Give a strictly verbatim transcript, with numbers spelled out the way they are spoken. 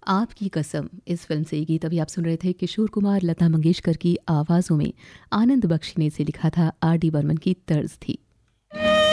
आपकी कसम इस फिल्म से ये गीत अभी आप सुन रहे थे किशोर कुमार लता मंगेशकर की आवाज़ों में। आनंद बख्शी ने इसे लिखा था, आर डी बर्मन की तर्ज थी।